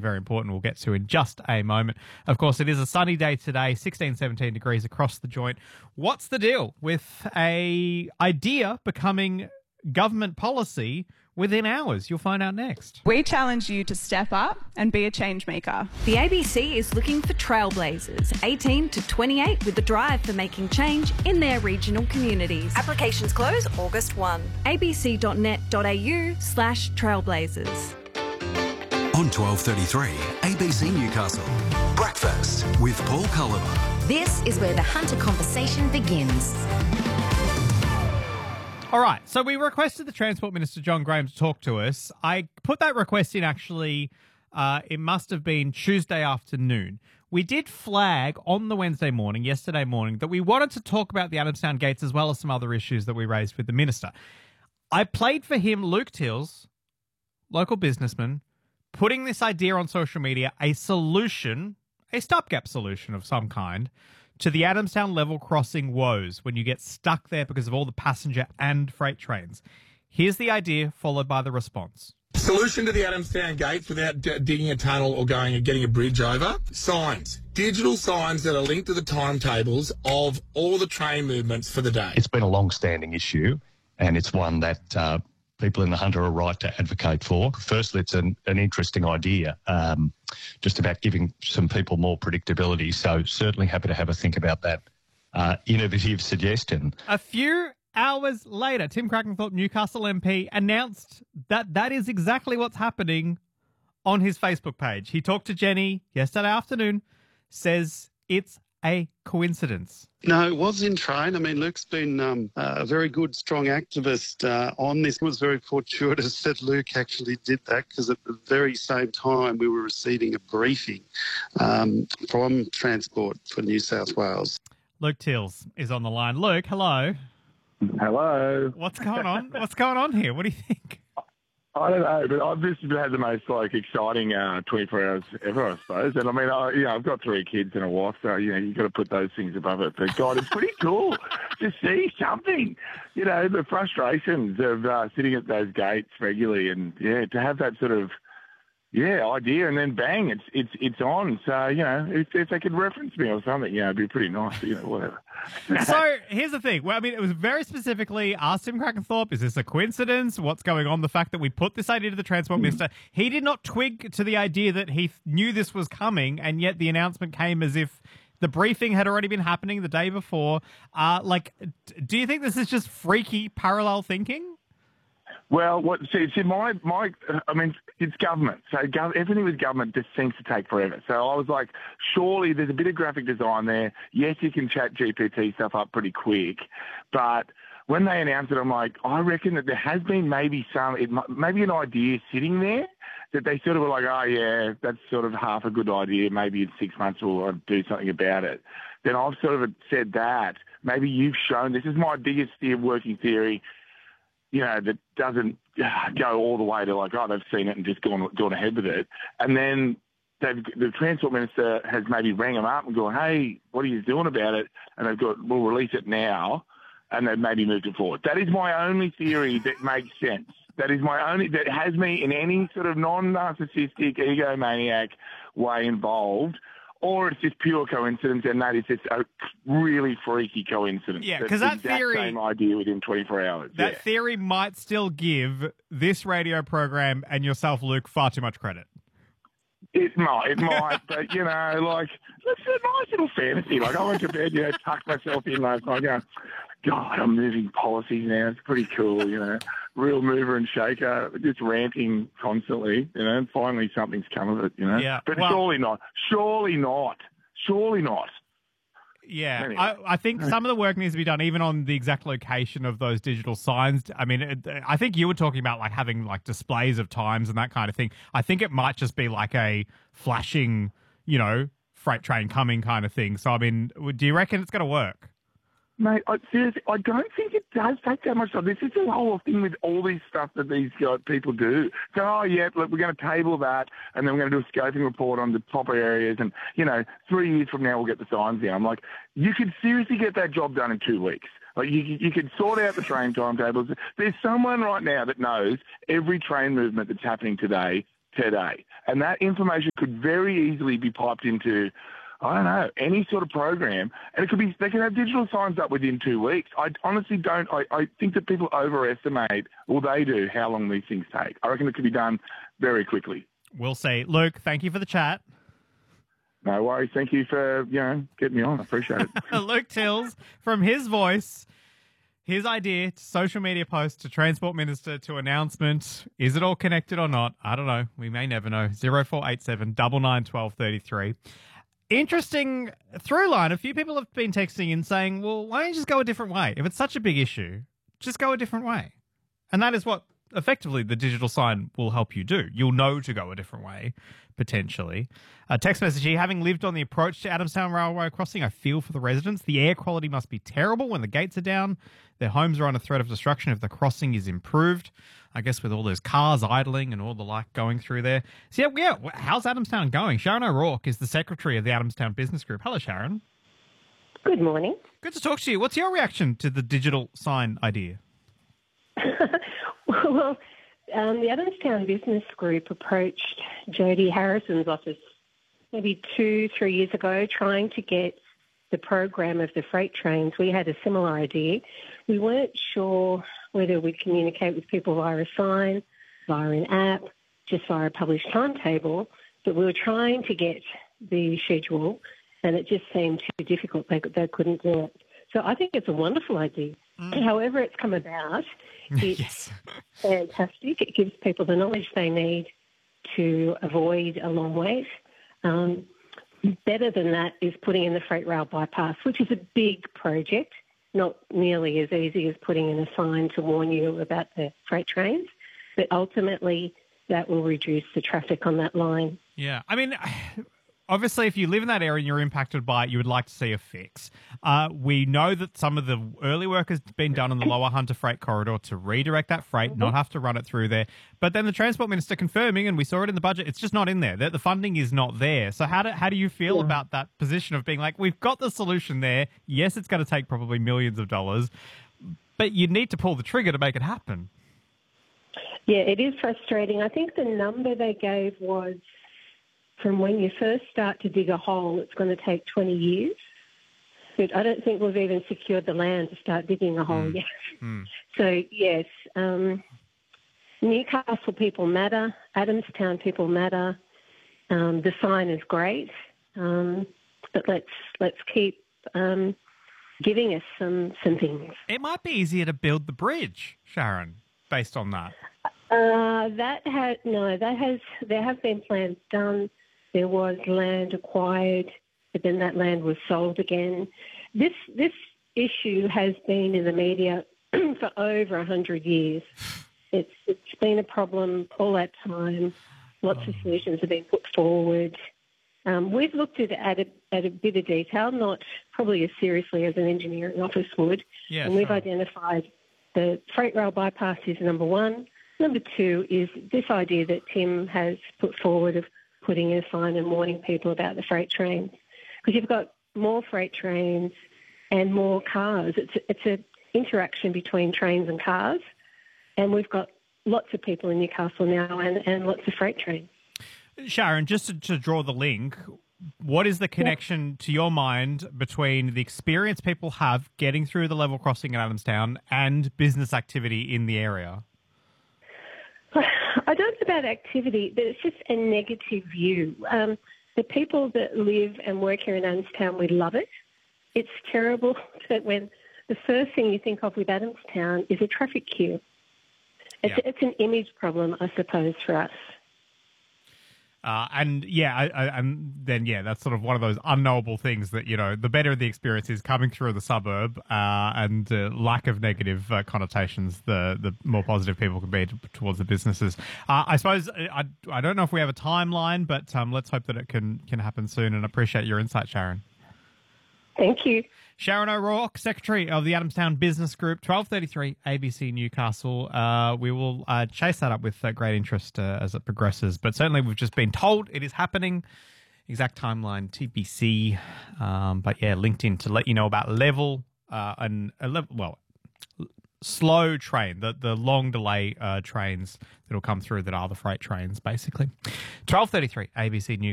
very important, we'll get to in just a moment. Of course, it is a sunny day today, 16, 17 degrees across the joint. What's the deal with a idea becoming government policy within hours? You'll find out next. We challenge you to step up and be a change maker. The ABC is looking for trailblazers, 18 to 28, with a drive for making change in their regional communities. Applications close August 1. abc.net.au/trailblazers. On 12:33, ABC Newcastle. Breakfast with Paul Culliver. This is where the Hunter conversation begins. All right, so we requested the Transport Minister, John Graham, to talk to us. I put that request in, actually, it must have been Tuesday afternoon. We did flag on the yesterday morning, that we wanted to talk about the Adamstown gates as well as some other issues that we raised with the Minister. I played for him Luke Tills, local businessman, putting this idea on social media, a solution, a stopgap solution of some kind, to the Adamstown level crossing woes when you get stuck there because of all the passenger and freight trains. Here's the idea, followed by the response. Solution to the Adamstown gates without digging a tunnel or getting a bridge over? Signs. Digital signs that are linked to the timetables of all the train movements for the day. It's been a long-standing issue, and it's one that people in the Hunter are right to advocate for. Firstly, it's an interesting idea, just about giving some people more predictability. So certainly happy to have a think about that innovative suggestion. A few hours later, Tim Crackenthorpe, Newcastle MP, announced that is exactly what's happening on his Facebook page. He talked to Jenny yesterday afternoon, says it's a coincidence. No, it was in train. I mean, Luke's been a very good, strong activist on this. It was very fortuitous that Luke actually did that, because at the very same time we were receiving a briefing from Transport for New South Wales. Luke Tills is on the line. Luke, hello. Hello. What's going on? What's going on here? What do you think? I don't know, but I've just had the most exciting 24 hours ever, I suppose. And I mean, I've got 3 kids and a wife, so you've got to put those things above it. But God, it's pretty cool to see something. The frustrations of sitting at those gates regularly, and to have that sort of idea, and then bang, it's on. So if they could reference me or something, it'd be pretty nice. Whatever. So here's the thing. Well, I mean, it was very specifically asked Tim Crackenthorpe, is this a coincidence? What's going on? The fact that we put this idea to the Transport Minister, he did not twig to the idea that he knew this was coming, and yet the announcement came as if the briefing had already been happening the day before. Do you think this is just freaky parallel thinking? Well, it's government. So everything with government just seems to take forever. So I was like, surely there's a bit of graphic design there. Yes, you can chat GPT stuff up pretty quick. But when they announced it, I'm like, I reckon that there has been maybe an idea sitting there that they sort of were like, oh, yeah, that's sort of half a good idea. Maybe in 6 months we'll do something about it. Then I've sort of said that. Maybe you've shown, this is my biggest working theory, that doesn't go all the way to they've seen it and just gone ahead with it. And then the Transport Minister has maybe rang them up and gone, hey, what are you doing about it? And they've got, we'll release it now. And they've maybe moved it forward. That is my only theory that makes sense. That has me in any sort of non-narcissistic, egomaniac way involved. Or it's just pure coincidence, and that is just a really freaky coincidence. Yeah, because that theory, same idea within 24 hours. That theory might still give this radio program and yourself, Luke, far too much credit. It might, but it's a nice little fantasy. I went to bed, tucked myself in last night, going, God, I'm moving policies now. It's pretty cool, real mover and shaker, just ranting constantly, and finally something's come of it, Yeah, but surely not. Yeah, anyway. I think some of the work needs to be done even on the exact location of those digital signs. I mean, I think you were talking about having displays of times and that kind of thing. I think it might just be a flashing, freight train coming kind of thing. So, I mean, do you reckon it's going to work? Mate, seriously, I don't think it does take that much time. This is the whole thing with all these stuff that these people do. So, look, we're going to table that, and then we're going to do a scoping report on the top areas, and, 3 years from now we'll get the signs down. I'm like, you could seriously get that job done in 2 weeks. You could sort out the train timetables. There's someone right now that knows every train movement that's happening today today. And that information could very easily be piped into, I don't know, any sort of program. And they can have digital signs up within 2 weeks. I honestly don't. I think that people overestimate, well, they do, how long these things take. I reckon it could be done very quickly. We'll see. Luke, thank you for the chat. No worries. Thank you for, getting me on. I appreciate it. Luke Tills, from his voice, his idea to social media post to Transport Minister to announcement. Is it all connected or not? I don't know. We may never know. 0487 99 12 33. Interesting through line. A few people have been texting in saying, well, why don't you just go a different way? If it's such a big issue, just go a different way. And that is what effectively the digital sign will help you do. You'll know to go a different way, potentially. A text message here, having lived on the approach to Adamstown Railway Crossing, I feel for the residents. The air quality must be terrible when the gates are down. Their homes are under threat of destruction if the crossing is improved. I guess with all those cars idling and all the like going through there. So yeah, how's Adamstown going? Sharon O'Rourke is the secretary of the Adamstown Business Group. Hello, Sharon. Good morning. Good to talk to you. What's your reaction to the digital sign idea? Well, the Adamstown Business Group approached Jody Harrison's office maybe 2-3 years ago trying to get the program of the freight trains. We had a similar idea. We weren't sure whether we'd communicate with people via a sign, via an app, just via a published timetable, but we were trying to get the schedule and it just seemed too difficult. They couldn't do it. So I think it's a wonderful idea. However it's come about, it's fantastic. It gives people the knowledge they need to avoid a long wait. Better than that is putting in the freight rail bypass, which is a big project, not nearly as easy as putting in a sign to warn you about the freight trains, but ultimately that will reduce the traffic on that line. Yeah, I mean, obviously, if you live in that area and you're impacted by it, you would like to see a fix. We know that some of the early work has been done on the Lower Hunter Freight Corridor to redirect that freight, not have to run it through there. But then the Transport Minister confirming, and we saw it in the budget, it's just not in there. The funding is not there. So how do you feel about that position of being like, we've got the solution there. Yes, it's going to take probably millions of dollars, but you need to pull the trigger to make it happen. Yeah, it is frustrating. I think the number they gave was, from when you first start to dig a hole, it's going to take 20 years. But I don't think we've even secured the land to start digging a hole yet. So, yes, Newcastle people matter. Adamstown people matter. The sign is great. But let's keep giving us some things. It might be easier to build the bridge, Sharon, based on that. There have been plans done. There was land acquired, but then that land was sold again. This issue has been in the media for over 100 years. It's been a problem all that time. Lots of solutions have been put forward. We've looked at it at a bit of detail, not probably as seriously as an engineering office would. Yeah, and we've identified the freight rail bypass is number one. Number two is this idea that Tim has put forward of putting in a sign and warning people about the freight trains. Because you've got more freight trains and more cars. It's an interaction between trains and cars. And we've got lots of people in Newcastle now and lots of freight trains. Sharon, just to draw the link, what is the connection to your mind between the experience people have getting through the level crossing in Adamstown and business activity in the area? I don't know about activity, but it's just a negative view. The people that live and work here in Adamstown, we love it. It's terrible that when the first thing you think of with Adamstown is a traffic queue. It's an image problem, I suppose, for us. That's sort of one of those unknowable things that, the better the experience is coming through the suburb and lack of negative connotations, the more positive people can be towards the businesses. I suppose, I don't know if we have a timeline, but let's hope that it can happen soon, and appreciate your insight, Sharon. Thank you. Sharon O'Rourke, Secretary of the Adamstown Business Group, 1233 ABC Newcastle. We will chase that up with great interest as it progresses. But certainly we've just been told it is happening. Exact timeline, TBC. LinkedIn to let you know about slow train, the long delay trains that'll come through that are the freight trains, basically. 12:33 ABC News.